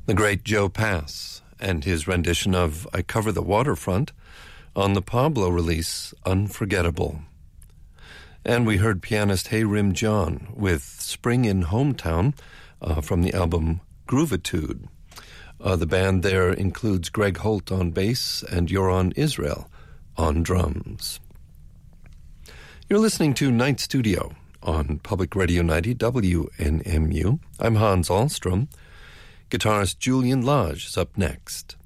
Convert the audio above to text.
The great Joe Pass and his rendition of I Cover the Waterfront on the Pablo release Unforgettable. And we heard pianist Hey Rim John with Spring in Hometown from the album Groovitude. The band there includes Greg Holt on bass and Yoron Israel on drums. You're listening to Night Studio on Public Radio 90 WNMU. I'm Hans Ahlstrom. Guitarist Julian Lage is up next.